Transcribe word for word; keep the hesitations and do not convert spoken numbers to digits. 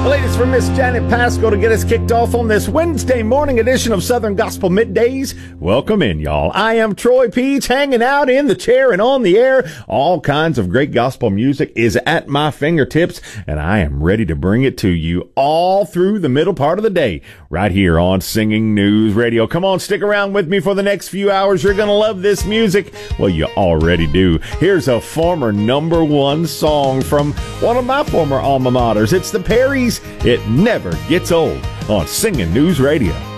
The latest from Miss Janet Pascal to get us kicked off on this Wednesday morning edition of Southern Gospel Middays. Welcome in, y'all. I am Troy Peach, hanging out in the chair and on the air. All kinds of great gospel music is at my fingertips, and I am ready to bring it to you all through the middle part of the day, right here on Singing News Radio. Come on, stick around with me for the next few hours. You're going to love this music. Well, you already do. Here's a former number one song from one of my former alma maters. It's the Perrys. It never gets old on Singing News Radio.